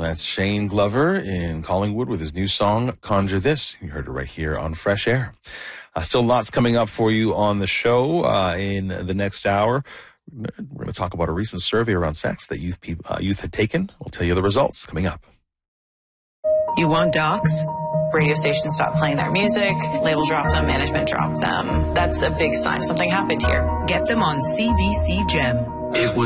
That's Shane Glover in Collingwood with his new song, Conjure This. You heard it right here on Fresh Air. Still lots coming up for you on the show in the next hour. We're going to talk about a recent survey around sex that youth had taken. We'll tell you the results coming up. You want docs? Radio stations stopped playing their music, label dropped them, management dropped them. That's a big sign something happened here. Get them on CBC Gem. It was